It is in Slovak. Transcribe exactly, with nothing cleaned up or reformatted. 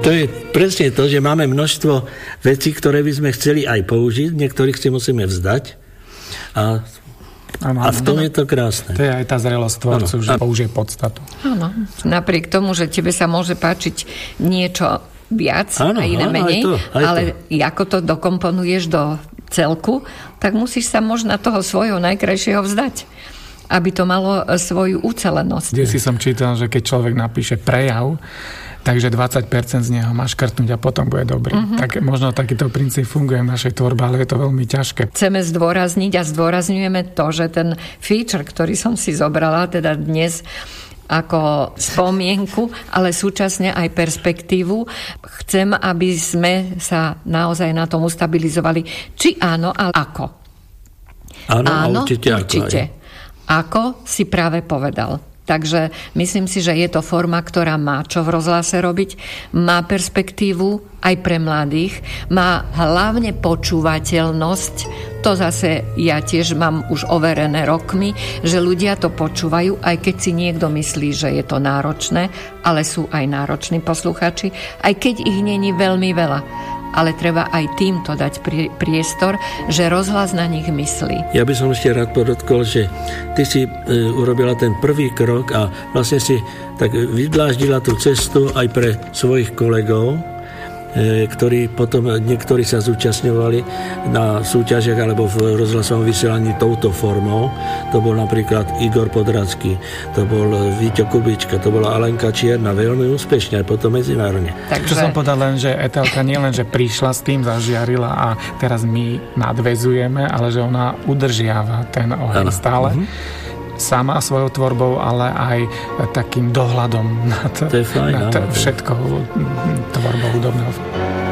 To je presne to, že máme množstvo vecí, ktoré by sme chceli aj použiť, niektorých si musíme vzdať. A, ano, a v tom ano. Je to krásne. To je aj tá zrelosť tvorcu, ano. Že použije podstatu. Áno. Napriek tomu, že tebe sa môže páčiť niečo viac ano, a iné ano, menej, aj to, aj ale to. Ako to dokomponuješ do celku, tak musíš sa možno toho svojho najkrajšieho vzdať, aby to malo svoju ucelenosť. Kde si som čítal, že keď človek napíše prejav, takže dvadsať percent z neho má škrtnúť a potom bude dobrý. Uh-huh. Tak možno takýto princíp funguje v našej tvorbe, ale je to veľmi ťažké. Chceme zdôrazniť a zdôrazňujeme to, že ten feature, ktorý som si zobrala teda dnes ako spomienku, ale súčasne aj perspektívu, chcem, aby sme sa naozaj na tom ustabilizovali. Či áno, ale ako? Áno, áno určite. určite. Ako, ako si práve povedal. Takže myslím si, že je to forma, ktorá má čo v rozhlase robiť, má perspektívu aj pre mladých, má hlavne počúvateľnosť. To zase ja tiež mám už overené rokmi, že ľudia to počúvajú, aj keď si niekto myslí, že je to náročné, ale sú aj nároční posluchači, aj keď ich není veľmi veľa. Ale treba aj týmto dať priestor, že rozhlas na nich myslí. Ja by som ešte rád podotkol, že ty si e, urobila ten prvý krok a vlastne si tak vydláždila tú cestu aj pre svojich kolegov, e, ktorí potom, niektorí sa zúčastňovali na súťažiach alebo v rozhlasovom vysielaní touto formou. To bol napríklad Igor Podracký, to bol Víťo Kubička, to bola Alenka Čierna, veľmi úspešne aj potom medzinárodne. Takže... Čo som povedal len, že Etelka nie len, že prišla s tým, zažiarila a teraz my nadväzujeme, ale že ona udržiava ten oheň stále. Mm-hmm. Sama svojou tvorbou, ale aj takým dohľadom nad, to je fajn, nad všetkou tvorbou hudobného.